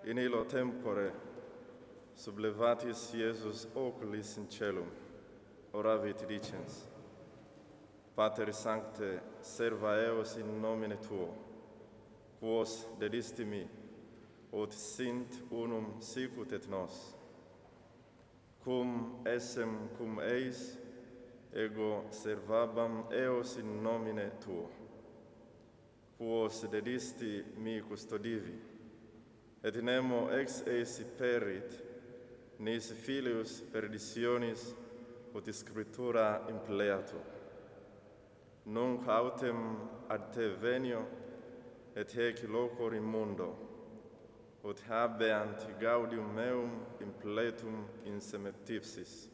in illo tempore sublevatis Iesus oculis in celum, oravit dicens: Pater Sancte, serva eos in nomine Tuo, quos dedisti mi, ut sint unum sicut et nos, cum essem cum eis, ego servabam eos in nomine Tuo, quos dedisti mi custodivi, et nemo ex eis perit, nis filius perditionis, ut scriptura impleatur. Nunc autem ad te venio, et hec locor immundo, ut habeant gaudium meum impletum in semetipsis.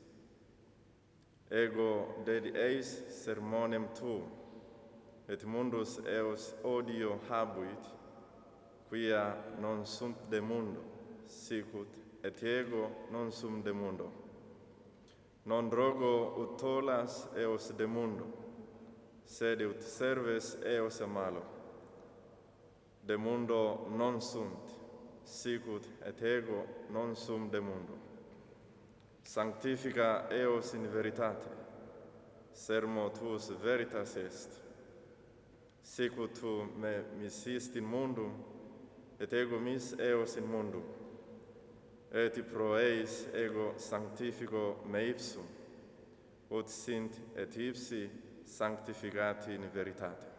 Ego dedi eis sermonem tuum, et mundus eos odio habuit, quia non sunt de mundo, sicut et ego non sum de mundo. Non rogo ut tollas eos de mundo, sed ut serves eos a malo. De mundo non sunt, sicut et ego non sum de mundo. Sanctifica eos in veritate, sermo tuus veritas est. Sicut tu me missist in mundum, et ego mis eos in mundum, et pro eis ego sanctifico me ipsum, ut sint et ipsi sanctificati in veritate.